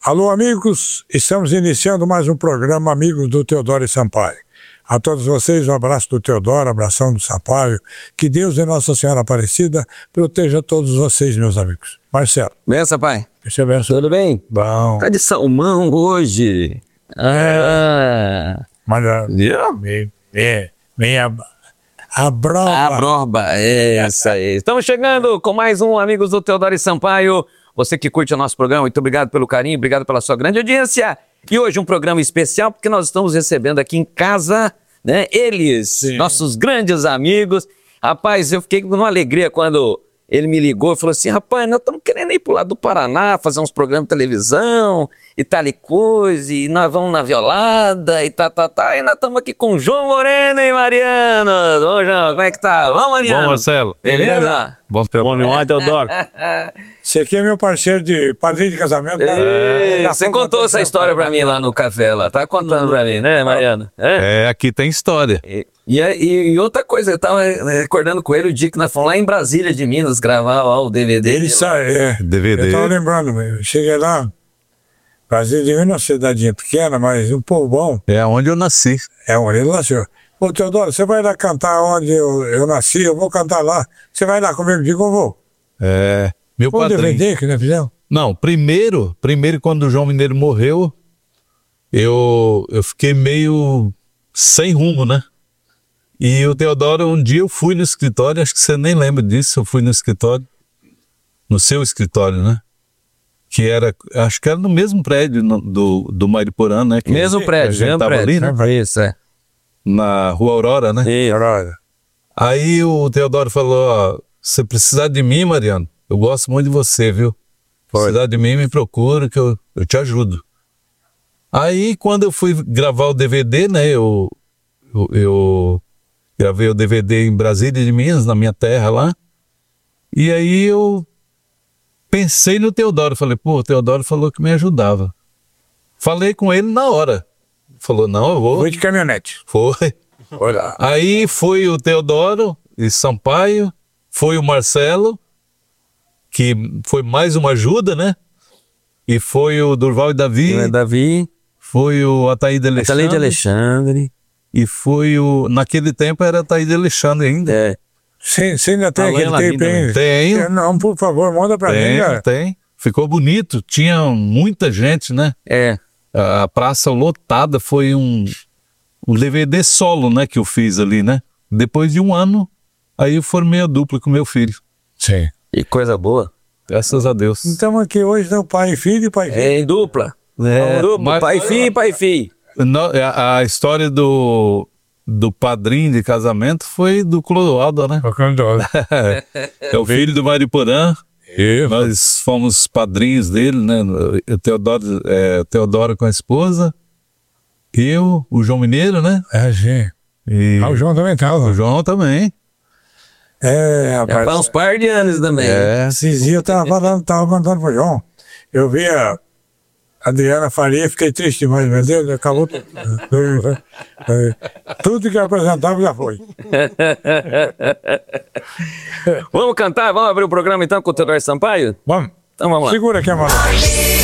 Alô, amigos, estamos iniciando mais um programa Amigos do Teodoro e Sampaio. A todos vocês, um abraço do Teodoro, abração do Sampaio. Que Deus e Nossa Senhora Aparecida proteja todos vocês, meus amigos. Marcelo. Benção, pai. Tudo bem? Bom. Tá de salmão hoje. Mas a broba. A broba, essa aí. Estamos chegando com mais um Amigos do Teodoro e Sampaio. Você que curte o nosso programa, muito obrigado pelo carinho, obrigado pela sua grande audiência. E hoje um programa especial, porque nós estamos recebendo aqui em casa, né, eles, sim, nossos grandes amigos. Rapaz, eu fiquei numa alegria quando ele me ligou e falou assim: rapaz, nós estamos querendo ir pro lado do Paraná, fazer uns programas de televisão e tal e coisa, e nós vamos na Violada e tá. E nós estamos aqui com o João Moreno e Mariano. Ô, João, como é que tá? Vamos, Mariano. Bom, Marcelo. Beleza? Bom, Teodoro. Você aqui é meu parceiro de padrinho de casamento. Você contou essa história pra mim lá no café, lá. Tá contando pra mim, né, Mariano? Aqui tem história. E outra coisa, eu tava recordando com ele o dia que nós fomos lá em Brasília de Minas gravar lá o DVD. Ele sai, DVD. Eu tava lembrando, eu cheguei lá, Brasília de Minas é uma cidadinha pequena, mas um povo bom. É onde eu nasci. É onde ele nasceu. Ô, Teodoro, você vai lá cantar onde eu nasci, eu vou cantar lá. Você vai lá comigo? Digo, eu vou. Meu foi padrinho. DVD que nós fizemos? Não, primeiro quando o João Mineiro morreu, eu fiquei meio sem rumo, né? E o Teodoro, um dia eu fui no escritório, acho que você nem lembra disso, eu fui no escritório, no seu escritório, né? Que era, acho que era no mesmo prédio do Mariporã, né? Que mesmo prédio, a gente mesmo tava prédio, ali, né? Isso, Na Rua Aurora, né? Sim, Aurora. Aí o Teodoro falou: ó, se precisar de mim, Mariano, eu gosto muito de você, viu? Se precisar de mim, me procura que eu te ajudo. Aí quando eu fui gravar o DVD, né? Eu gravei o DVD em Brasília de Minas, na minha terra lá. E aí eu pensei no Teodoro, falei, pô, o Teodoro falou que me ajudava. Falei com ele na hora. Falou, não, eu vou. Foi de caminhonete. Foi. Olha. Aí foi o Teodoro e Sampaio, foi o Marcelo, que foi mais uma ajuda, né? E foi o Durval e Davi. Foi o Ataíde Alexandre. E foi o... Naquele tempo era Ataíde Alexandre ainda. Você ainda tem aquele tape ainda? Tenho. Não, por favor, manda pra mim, cara. Tem. Ficou bonito. Tinha muita gente, né? A praça lotada. Foi um DVD solo, né? Que eu fiz ali, né? Depois de um ano, aí eu formei a dupla com meu filho. Sim. E coisa boa. Graças a Deus. Então aqui hoje é o pai e filho e pai e filho. Em dupla. Mas... Pai e filho. A história do padrinho de casamento foi do Clodoaldo, né? O Clodoaldo. É o filho do Mariporã. Nós fomos padrinhos dele, né? O Teodoro com a esposa. Eu, o João Mineiro, né? Sim. O João também tava. O João também. Rapaz. Faz uns par de anos também. Esses dias eu tava contando pro João. Eu vi a Adriana Faria, fiquei triste demais, meu Deus, acabou tudo que eu apresentava já foi. Vamos cantar? Vamos abrir o programa então com o Teodoro Sampaio? Vamos. Então vamos lá. Segura aqui a mão.